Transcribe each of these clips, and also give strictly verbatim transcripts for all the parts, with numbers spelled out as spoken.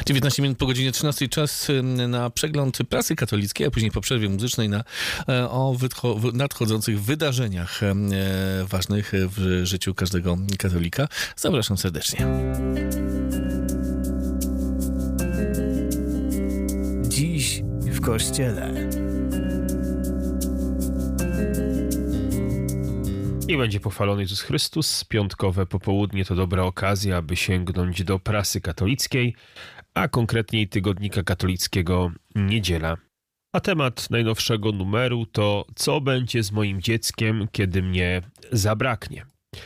dziewiętnaście minut po godzinie trzynastej, czas na przegląd prasy katolickiej, a później po przerwie muzycznej na, o wytcho- nadchodzących wydarzeniach ważnych w życiu każdego katolika. Zapraszam serdecznie. Dziś w Kościele. I będzie pochwalony Jezus Chrystus. Piątkowe popołudnie to dobra okazja, aby sięgnąć do prasy katolickiej, a konkretniej tygodnika katolickiego Niedziela. A temat najnowszego numeru to co będzie z moim dzieckiem, kiedy mnie zabraknie.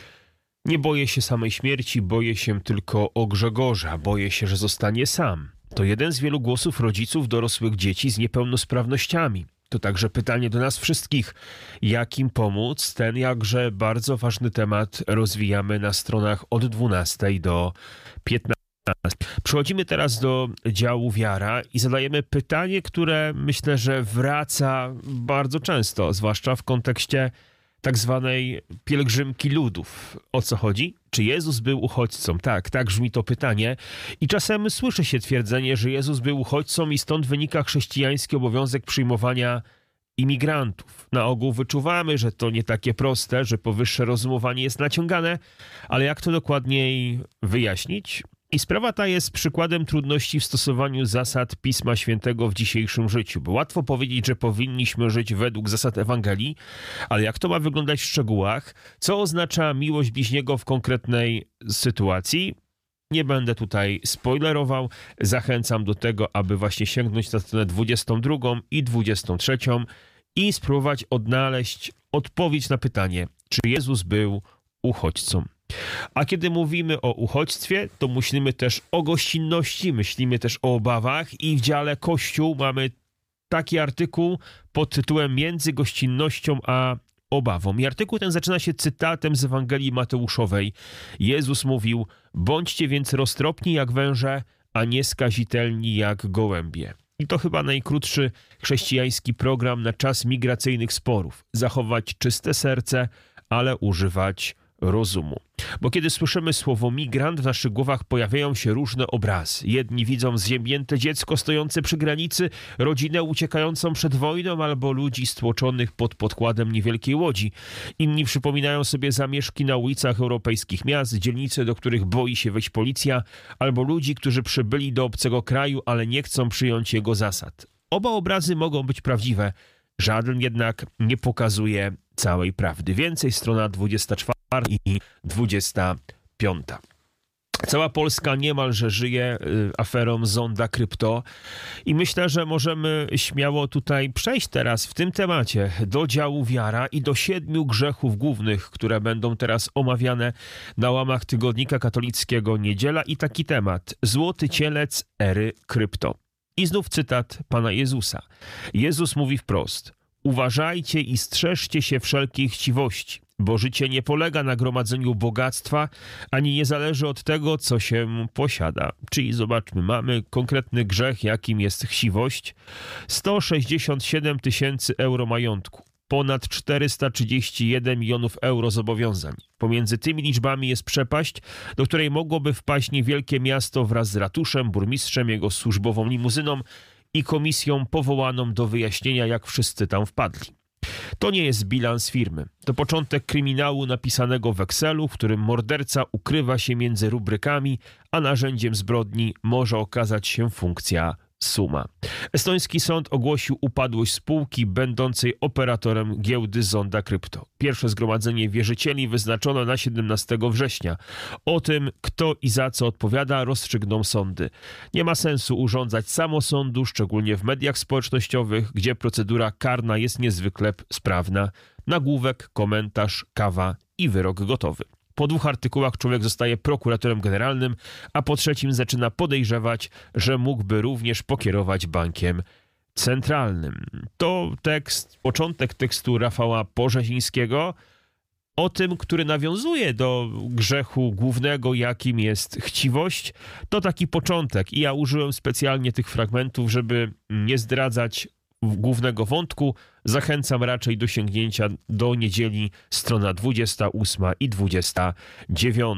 Nie boję się samej śmierci, boję się tylko o Grzegorza, boję się, że zostanie sam. To jeden z wielu głosów rodziców dorosłych dzieci z niepełnosprawnościami. To także pytanie do nas wszystkich, jak im pomóc. Ten jakże bardzo ważny temat rozwijamy na stronach od dwunastej do piętnastej. Przechodzimy teraz do działu wiara i zadajemy pytanie, które myślę, że wraca bardzo często, zwłaszcza w kontekście tak zwanej pielgrzymki ludów. O co chodzi? Czy Jezus był uchodźcą? Tak, tak brzmi to pytanie. I czasem słyszy się twierdzenie, że Jezus był uchodźcą i stąd wynika chrześcijański obowiązek przyjmowania imigrantów. Na ogół wyczuwamy, że to nie takie proste, że powyższe rozumowanie jest naciągane, ale jak to dokładniej wyjaśnić? I sprawa ta jest przykładem trudności w stosowaniu zasad Pisma Świętego w dzisiejszym życiu, bo łatwo powiedzieć, że powinniśmy żyć według zasad Ewangelii, ale jak to ma wyglądać w szczegółach? Co oznacza miłość bliźniego w konkretnej sytuacji? Nie będę tutaj spoilerował. Zachęcam do tego, aby właśnie sięgnąć na stronę dwudziestą drugą i dwudziestą trzecią i spróbować odnaleźć odpowiedź na pytanie, czy Jezus był uchodźcą. A kiedy mówimy o uchodźstwie, to myślimy też o gościnności, myślimy też o obawach i w dziale Kościół mamy taki artykuł pod tytułem Między gościnnością a obawą. I artykuł ten zaczyna się cytatem z Ewangelii Mateuszowej. Jezus mówił: bądźcie więc roztropni jak węże, a nie skazitelni jak gołębie. I to chyba najkrótszy chrześcijański program na czas migracyjnych sporów. Zachować czyste serce, ale używać rozumu. Bo kiedy słyszymy słowo migrant, w naszych głowach pojawiają się różne obrazy. Jedni widzą zziębnięte dziecko stojące przy granicy, rodzinę uciekającą przed wojną albo ludzi stłoczonych pod podkładem niewielkiej łodzi. Inni przypominają sobie zamieszki na ulicach europejskich miast, dzielnice, do których boi się wejść policja, albo ludzi, którzy przybyli do obcego kraju, ale nie chcą przyjąć jego zasad. Oba obrazy mogą być prawdziwe, żaden jednak nie pokazuje całej prawdy. Więcej strona dwudziesta czwarta i dwudziesta piąta. Cała Polska niemalże żyje y, aferą Zonda Krypto i myślę, że możemy śmiało tutaj przejść teraz w tym temacie do działu wiara i do siedmiu grzechów głównych, które będą teraz omawiane na łamach tygodnika katolickiego Niedziela i taki temat: Złoty cielec ery krypto. I znów cytat Pana Jezusa. Jezus mówi wprost: uważajcie i strzeżcie się wszelkiej chciwości, bo życie nie polega na gromadzeniu bogactwa, ani nie zależy od tego, co się posiada. Czyli zobaczmy, mamy konkretny grzech, jakim jest chciwość. sto sześćdziesiąt siedem tysięcy euro majątku, ponad czterysta trzydzieści jeden milionów euro zobowiązań. Pomiędzy tymi liczbami jest przepaść, do której mogłoby wpaść niewielkie miasto wraz z ratuszem, burmistrzem, jego służbową limuzyną i komisją powołaną do wyjaśnienia, jak wszyscy tam wpadli. To nie jest bilans firmy. To początek kryminału napisanego w Excelu, w którym morderca ukrywa się między rubrykami, a narzędziem zbrodni może okazać się funkcja suma. Estoński sąd ogłosił upadłość spółki będącej operatorem giełdy Zonda Krypto. Pierwsze zgromadzenie wierzycieli wyznaczono na siedemnastego września. O tym, kto i za co odpowiada, rozstrzygną sądy. Nie ma sensu urządzać samosądu, szczególnie w mediach społecznościowych, gdzie procedura karna jest niezwykle sprawna. Nagłówek, komentarz, kawa i wyrok gotowy. Po dwóch artykułach człowiek zostaje prokuratorem generalnym, a po trzecim zaczyna podejrzewać, że mógłby również pokierować bankiem centralnym. To tekst, początek tekstu Rafała Porzezińskiego o tym, który nawiązuje do grzechu głównego, jakim jest chciwość. To taki początek i ja użyłem specjalnie tych fragmentów, żeby nie zdradzać głównego wątku. Zachęcam raczej do sięgnięcia do niedzieli, strona dwudziesta ósma i dwudziesta dziewiąta.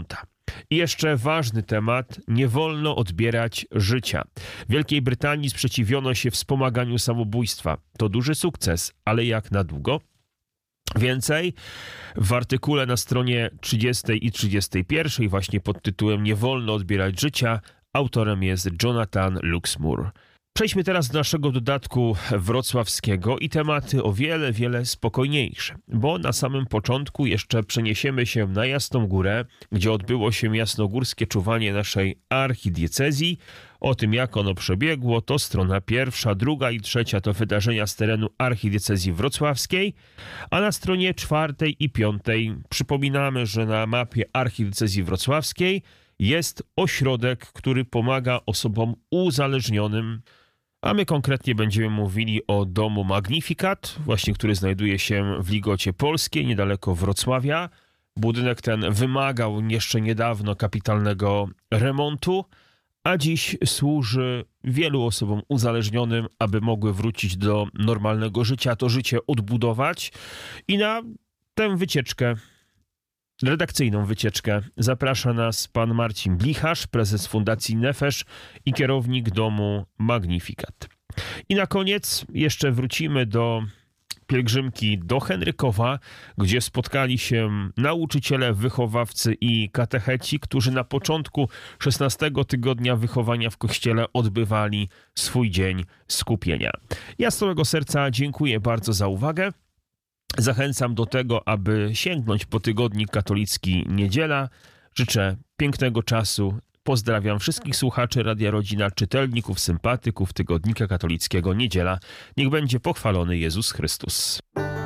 I jeszcze ważny temat, nie wolno odbierać życia. W Wielkiej Brytanii sprzeciwiono się wspomaganiu samobójstwa. To duży sukces, ale jak na długo? Więcej w artykule na stronie trzydziestej i trzydziestej pierwszej właśnie pod tytułem Nie wolno odbierać życia. Autorem jest Jonathan Luxmoore. Przejdźmy teraz do naszego dodatku wrocławskiego i tematy o wiele, wiele spokojniejsze, bo na samym początku jeszcze przeniesiemy się na Jasną Górę, gdzie odbyło się jasnogórskie czuwanie naszej archidiecezji. O tym, jak ono przebiegło, to strona pierwsza, druga i trzecia to wydarzenia z terenu archidiecezji wrocławskiej, a na stronie czwartej i piątej przypominamy, że na mapie archidiecezji wrocławskiej jest ośrodek, który pomaga osobom uzależnionym, a my konkretnie będziemy mówili o domu Magnificat, właśnie który znajduje się w Ligocie Polskiej, niedaleko Wrocławia. Budynek ten wymagał jeszcze niedawno kapitalnego remontu, a dziś służy wielu osobom uzależnionym, aby mogły wrócić do normalnego życia, to życie odbudować. I na tę wycieczkę, redakcyjną wycieczkę, zaprasza nas pan Marcin Blicharz, prezes Fundacji Nefesz i kierownik domu Magnificat. I na koniec jeszcze wrócimy do pielgrzymki do Henrykowa, gdzie spotkali się nauczyciele, wychowawcy i katecheci, którzy na początku szesnastego tygodnia wychowania w kościele odbywali swój dzień skupienia. Ja z całego serca dziękuję bardzo za uwagę. Zachęcam do tego, aby sięgnąć po tygodnik katolicki Niedziela. Życzę pięknego czasu. Pozdrawiam wszystkich słuchaczy Radia Rodzina, czytelników, sympatyków tygodnika katolickiego Niedziela. Niech będzie pochwalony Jezus Chrystus.